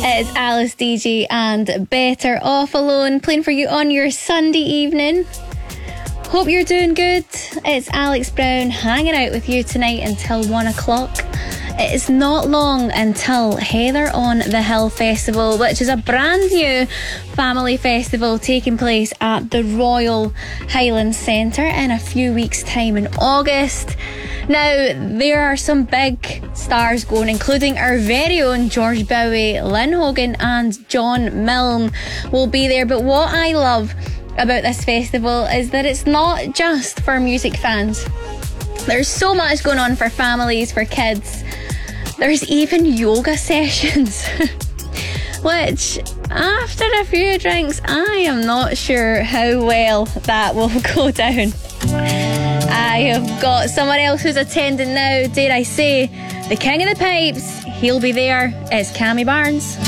It's Alice DG and Better Off Alone playing for you on your Sunday evening. Hope you're doing good. It's Alex Brown hanging out with you tonight until 1 o'clock. It is not long until Heather on the Hill Festival, which is a brand new family festival taking place at the Royal Highland Centre in a few weeks' time in August. Now, there are some big stars going, including our very own George Bowie, Lynn Hogan and John Milne will be there. But what I love about this festival is that it's not just for music fans. There's so much going on for families, for kids. There's even yoga sessions, which after a few drinks, I am not sure how well that will go down. I have got someone else who's attending now, dare I say, the king of the pipes. He'll be there. It's Cammy Barnes.